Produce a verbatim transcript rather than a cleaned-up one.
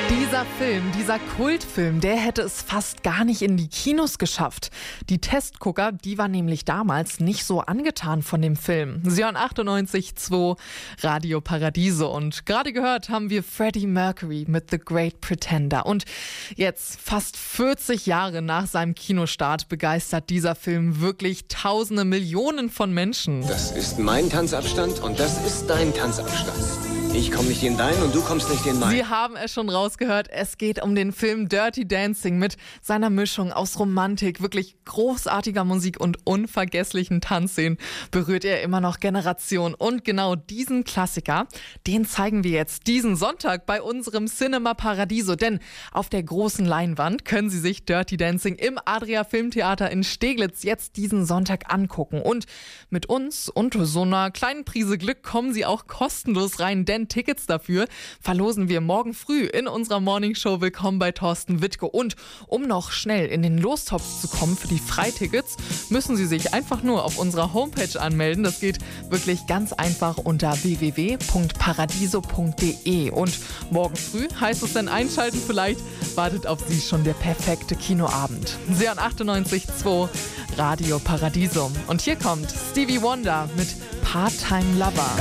Dieser Film, dieser Kultfilm, der hätte es fast gar nicht in die Kinos geschafft. Die Testgucker, die waren nämlich damals nicht so angetan von dem Film. Sie hören achtundneunzig Komma zwei Radio Paradiso und gerade gehört haben wir Freddie Mercury mit The Great Pretender. Und jetzt, fast vierzig Jahre nach seinem Kinostart, begeistert dieser Film wirklich Tausende, Millionen von Menschen. Das ist mein Tanzabstand und das ist dein Tanzabstand. Ich komme nicht in deinen und du kommst nicht in meinen. Sie haben es schon rausgehört, es geht um den Film Dirty Dancing mit seiner Mischung aus Romantik, wirklich großartiger Musik und unvergesslichen Tanzszenen berührt er immer noch Generationen. Und genau diesen Klassiker, den zeigen wir jetzt diesen Sonntag bei unserem Cinema Paradiso. Denn auf der großen Leinwand können Sie sich Dirty Dancing im Adria Filmtheater in Steglitz jetzt diesen Sonntag angucken. Und mit uns und so einer kleinen Prise Glück kommen Sie auch kostenlos rein, denn Tickets dafür verlosen wir morgen früh in unserer Morningshow Willkommen bei Thorsten Wittke. Und um noch schnell in den Lostopf zu kommen für die Freitickets, müssen Sie sich einfach nur auf unserer Homepage anmelden. Das geht wirklich ganz einfach unter w w w punkt paradiso punkt d e. Und morgen früh heißt es dann einschalten, vielleicht wartet auf Sie schon der perfekte Kinoabend. Sie hören achtundneunzig Komma zwei Radio Paradiso. Und hier kommt Stevie Wonder mit Part-Time Lover.